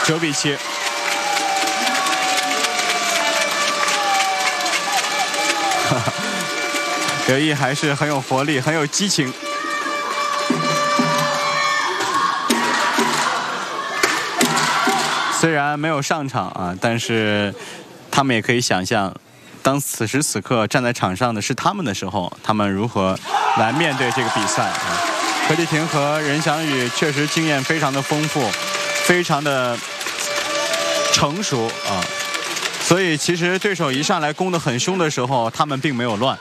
9比7。刘毅还是很有活力，很有激情。虽然没有上场啊，但是他们也可以想象，当此时此刻站在场上的是他们的时候，他们如何来面对这个比赛啊？何继霆和任翔宇确实经验非常的丰富，非常的成熟啊，所以其实对手一上来攻得很凶的时候，他们并没有乱。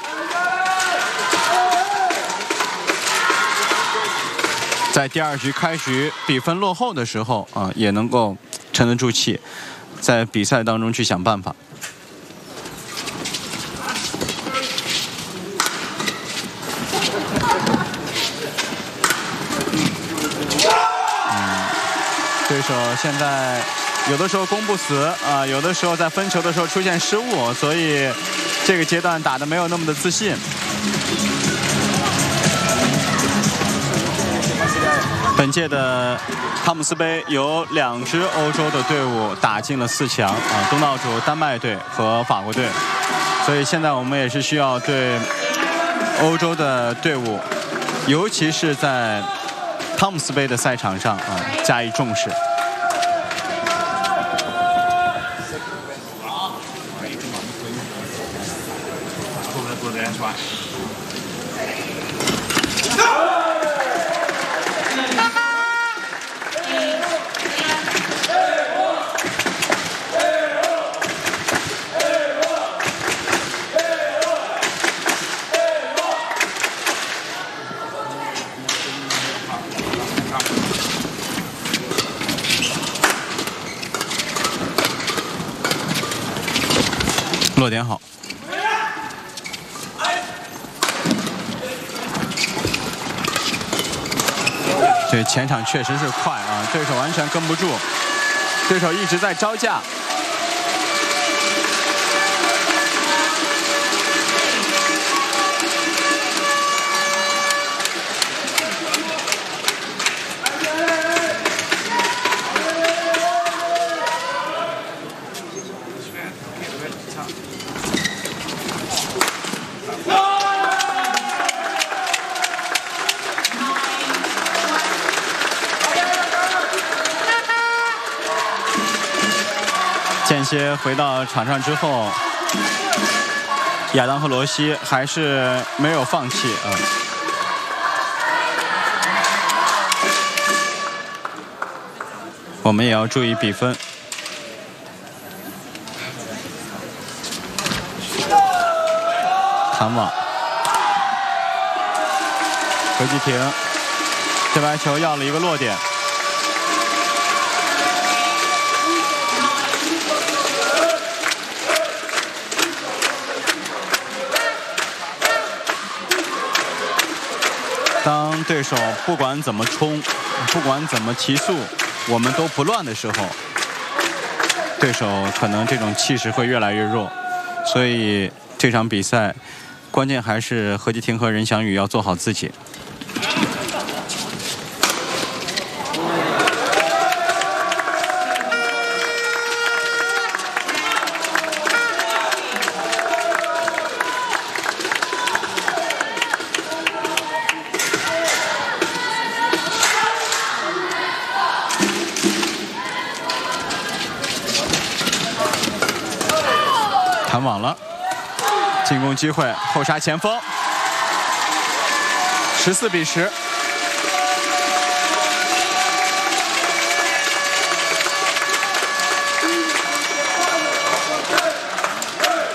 在第2局开局比分落后的时候啊，也能够沉得住气，在比赛当中去想办法。对手现在有的时候攻不死啊，有的时候在分球的时候出现失误，所以这个阶段打得没有那么的自信。本届的汤姆斯杯有2支欧洲的队伍打进了4强啊，东道主丹麦队和法国队，所以现在我们也是需要对欧洲的队伍，尤其是在汤姆斯杯的赛场上啊加以重视。落点好，这前场确实是快啊，对手完全跟不住，对手一直在招架。间歇回到场上之后，亚当和罗西还是没有放弃啊。我们也要注意比分。弹网，何继霆这白球要了一个落点。当对手不管怎么冲，不管怎么提速，我们都不乱的时候，对手可能这种气势会越来越弱。所以这场比赛，关键还是何继霆和任翔宇要做好自己。弹网了，进攻机会，后插前锋，14比10。